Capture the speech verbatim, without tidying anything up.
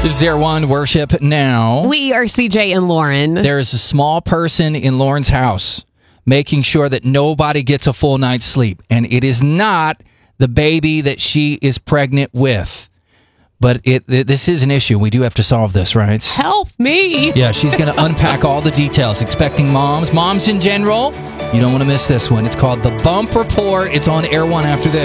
This is Air One Worship Now. We are C J and Lauren. There is a small person in Lauren's house making sure that nobody gets a full night's sleep. And it is not the baby that she is pregnant with. But it, it this is an issue. We do have to solve this, right? Help me. Yeah, she's going to unpack all the details. Expecting moms, moms in general. You don't want to miss this one. It's called The Bump Report. It's on Air One after this.